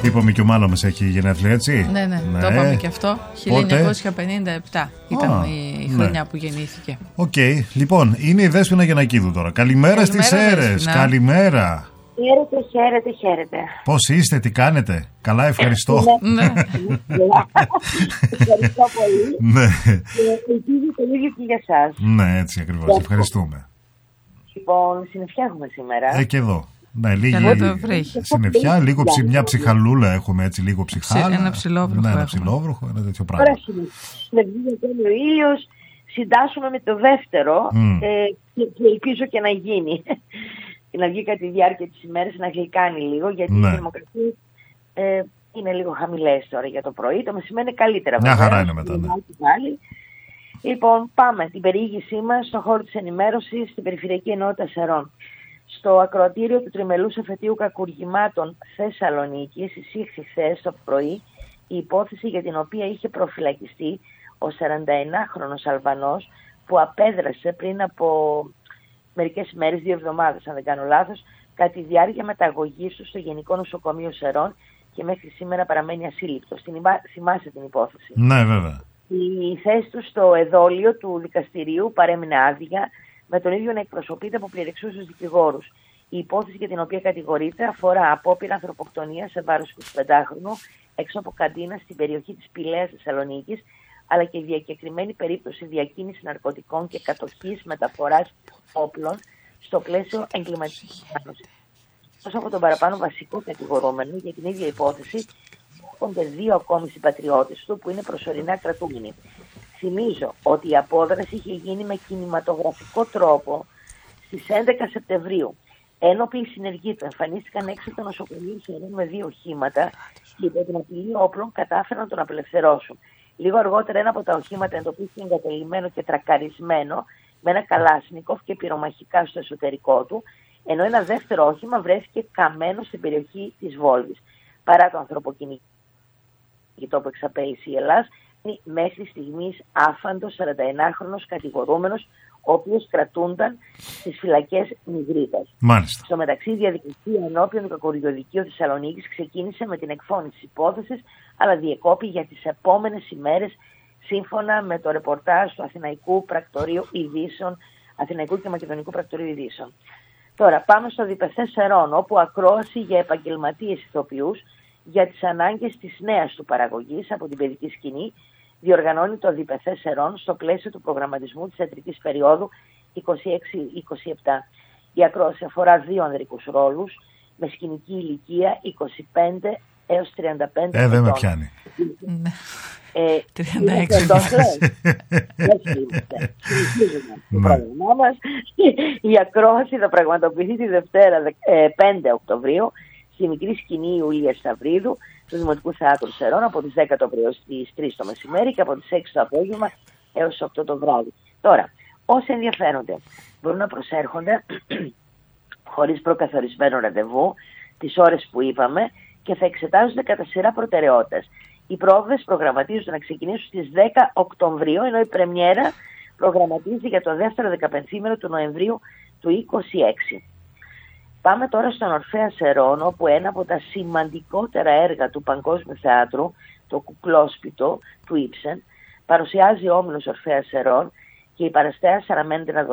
Είπαμε και ο Μάλωμες έχει γενέθλια, έτσι. Ναι, το είπαμε και αυτό. 1957 ήταν η χρονιά που γεννήθηκε. Οκ, λοιπόν, είναι η Δέσποινα Γιαννακίδου τώρα. Καλημέρα στις Σέρρες. Καλημέρα. Χαίρετε. Πώς είστε, τι κάνετε? Καλά, ευχαριστώ. Ευχαριστώ πολύ. Ναι. Ελπίζω το ίδιο και για εσάς. Ναι, έτσι ακριβώς. Ευχαριστούμε. Λοιπόν, συννεφιά έχουμε σήμερα. Και εδώ. Ναι, λίγη συννεφιά, λίγο μια ψυχαλούλα έχουμε, έτσι, λίγο ψυχάλα. Ένα ψιλόβροχο. Ναι, ένα ψιλόβροχο, ένα τέτοιο πράγμα. Τώρα συννεφιά, ο ήλιος, συντάσσουμε με το δεύτερο και ελπίζω και να γίνει. Και να βγει κατά τη διάρκεια της ημέρας να γλυκάνει λίγο, γιατί οι θερμοκρασίες είναι λίγο χαμηλές τώρα για το πρωί. Το μεσημέρι είναι καλύτερα. Μια χαρά είναι μετά. Ναι. Λοιπόν, πάμε την περιήγησή μας στον χώρο της ενημέρωσης στην Περιφερειακή Ενότητα Σερών. Στο ακροατήριο του Τριμελούς Εφετείου Κακουργημάτων Θεσσαλονίκης εισήχθη χθες το πρωί η υπόθεση για την οποία είχε προφυλακιστεί ο 49χρονος Αλβανός που απέδρασε πριν από μερικές ημέρες, 2 εβδομάδες αν δεν κάνω λάθος, κατά τη διάρκεια μεταγωγής του στο Γενικό Νοσοκομείο Σερών και μέχρι σήμερα παραμένει ασύλληπτος. Θυμάστε την υπόθεση? Ναι, βέβαια. Η θέση του στο εδόλιο του δικαστηρίου παρέμεινε άδεια, με τον ίδιο να εκπροσωπείται από πληρεξούσους δικηγόρους. Η υπόθεση για την οποία κατηγορείται αφορά απόπειρα ανθρωποκτονίας σε βάρος 25χρονου έξω από καντίνα στην περιοχή της Πηλαίας Θεσσαλονίκης, αλλά και διακεκριμένη περίπτωση διακίνησης ναρκωτικών και κατοχής μεταφοράς όπλων στο πλαίσιο εγκληματικής οργάνωσης. Όσο από τον παραπάνω βασικό κατηγορούμενο για την ίδια υπόθεση έρχονται 2 ακόμη συμπατριώτες του που είναι προσωρινά κρατούμενοι. Θυμίζω ότι η απόδραση είχε γίνει με κινηματογραφικό τρόπο στις 11 Σεπτεμβρίου. Ένοπλοι συνεργοί του εμφανίστηκαν έξω από το νοσοκομείο Σερών με 2 οχήματα και υπό την απειλή όπλων κατάφεραν να τον απελευθερώσουν. Λίγο αργότερα ένα από τα οχήματα εντοπίστηκε εγκατελειμμένο και τρακαρισμένο με ένα καλάσνικοφ και πυρομαχικά στο εσωτερικό του, ενώ ένα δεύτερο όχημα βρέθηκε καμένο στην περιοχή της Βόλβης. Παρά το ανθρωποκυνηγητό που εξαπέλυσε η Ελλάς, μέχρι στιγμής άφαντος 41χρονος κατηγορούμενος, ο οποίος κρατούνταν στις φυλακές Μυγρίτας. Μάλιστα. Στο μεταξύ, η διαδικασία ενώπιον του Κακουργειοδικείου Θεσσαλονίκης ξεκίνησε με την εκφώνηση της υπόθεσης, αλλά διεκόπη για τις επόμενες ημέρες, σύμφωνα με το ρεπορτάζ του Αθηναϊκού Πρακτορείου Ειδήσεων, Αθηναϊκού και Μακεδονικού Πρακτορείου Ειδήσεων. Τώρα πάμε στο ΔΠΘ Σερών, όπου ακρόαση για επαγγελματίες ηθοποιούς για τις ανάγκες της νέας του παραγωγής από την παιδική σκηνή διοργανώνει το ΔΠΘ Σερών στο πλαίσιο του προγραμματισμού της ιατρικής περίοδου 26-27. Η ακρόαση αφορά 2 ανδρικούς ρόλους με σκηνική ηλικία 25 έως 35 ετών. Δεν με πιάνει. 36. Η ακρόαση θα πραγματοποιηθεί τη Δευτέρα 5 Οκτωβρίου στη μικρή σκηνή Ιουλίας Σταυρίδου του Δημοτικού Θεάτρου Σερών από τις 10 το πρωί έως τις 3 το μεσημέρι και από τις 6 το απόγευμα έως τις 8 το βράδυ. Τώρα, όσοι ενδιαφέρονται μπορούν να προσέρχονται χωρίς προκαθορισμένο ραντεβού τις ώρες που είπαμε και θα εξετάζονται κατά σειρά προτεραιότητας. Οι πρόβες προγραμματίζονται να ξεκινήσουν στις 10 Οκτωβρίου, ενώ η πρεμιέρα προγραμματίζεται για το δεύτερο 15ήμερο του Νοεμβρίου του 2026. Πάμε τώρα στον Ορφέα Σερών, όπου ένα από τα σημαντικότερα έργα του Παγκόσμιου Θεάτρου, το Κουκλόσπιτο του Ήψεν, παρουσιάζει ο όμιλος Ορφέα Σερών και η παραστέας αναμένεται να